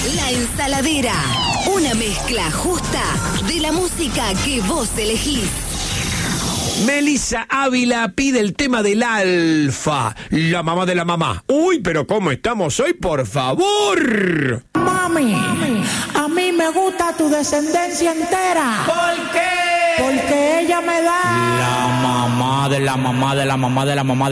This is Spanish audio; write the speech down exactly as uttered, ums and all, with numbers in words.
La Ensaladera. Una mezcla justa de la música que vos elegís. Melissa Ávila pide el tema del Alfa, la mamá de la mamá. Uy, pero ¿cómo estamos hoy? Por favor. Mami, a mí me gusta tu descendencia entera. ¿Por qué? Porque ella me da la mamá de la mamá de la mamá de la mamá